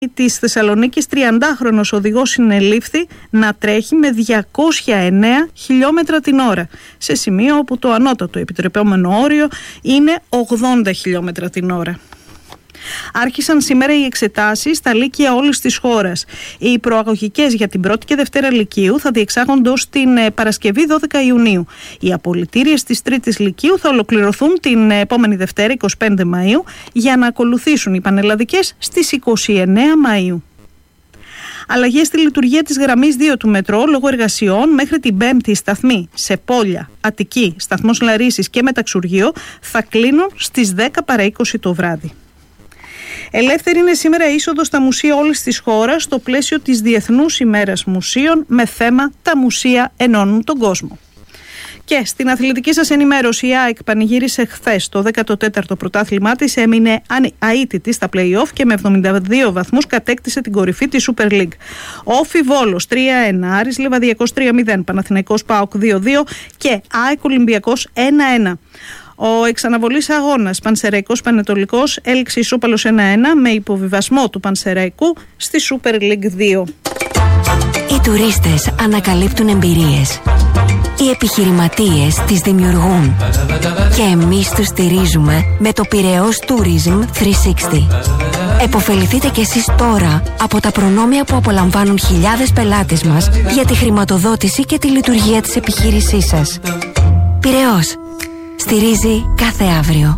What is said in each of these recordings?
της Θεσσαλονίκης, 30χρονος οδηγός συνελήφθη να τρέχει με 209 χιλιόμετρα την ώρα, σε σημείο όπου το ανώτατο επιτρεπόμενο όριο είναι 80 χιλιόμετρα την ώρα. Άρχισαν σήμερα οι εξετάσεις στα λύκεια όλης της χώρας. Οι προαγωγικές για την 1η και 2η Λυκείου θα διεξάγονται ως την Παρασκευή 12 Ιουνίου. Οι απολυτήριες της 3ης Λυκείου θα ολοκληρωθούν την επόμενη Δευτέρα 25 Μαΐου για να ακολουθήσουν οι πανελλαδικές στις 29 Μαΐου. Αλλαγές στη λειτουργία της γραμμής 2 του μετρό λόγω εργασιών μέχρι την 5η σταθμή σε Πόλια, Αττική, σταθμός Λαρίσης και Μεταξουργείο θα κλείνουν στις 10 παρά 20 το βράδυ. Ελεύθερη είναι σήμερα η είσοδος στα μουσεία όλης της χώρας στο πλαίσιο της Διεθνούς ημέρας μουσείων με θέμα «Τα μουσεία ενώνουν τον κόσμο». Και στην αθλητική σας ενημέρωση, η ΑΕΚ πανηγύρισε χθες το 14ο πρωτάθλημά της, έμεινε αίτητη στα play-off και με 72 βαθμούς κατέκτησε την κορυφή της Super League. Όφι Βόλος 3-1, Άρης Λεβαδιακός 3-0, Παναθηναϊκός ΠΑΟΚ 2-2 και ΑΕΚ Ολυμπιακός 1-1. Ο εξαναβολής αγώνας Πανσεραϊκός Πανετολικός έληξε ισόπαλος 1-1 με υποβιβασμό του Πανσεραϊκού στη Super League 2. Οι τουρίστες ανακαλύπτουν εμπειρίες. Οι επιχειρηματίες τις δημιουργούν. Και εμείς τους στηρίζουμε με το Πειραιώς Tourism 360. Εποφεληθείτε κι εσείς τώρα από τα προνόμια που απολαμβάνουν χιλιάδες πελάτες μας για τη χρηματοδότηση και τη λειτουργία της επιχείρησής σας. Πειραιώς. Στηρίζει κάθε αύριο.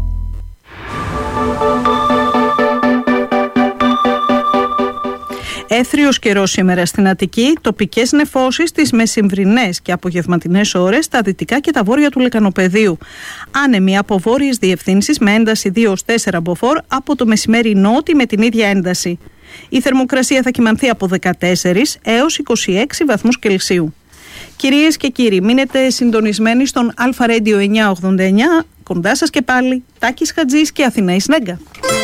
Έθριος καιρός σήμερα στην Αττική, τοπικές νεφώσεις τις μεσημβρινές και απογευματινές ώρες στα δυτικά και τα βόρεια του Λεκανοπεδίου. Άνεμοι από βόρειες διευθύνσεις με ένταση 2-4 μποφόρ, από το μεσημέρι νότι με την ίδια ένταση. Η θερμοκρασία θα κυμανθεί από 14 έως 26 βαθμούς Κελσίου. Κυρίες και κύριοι, μείνετε συντονισμένοι στον Αλφα Radio 989, κοντά σας και πάλι Τάκης Χατζής και Αθηναής Νέγκα.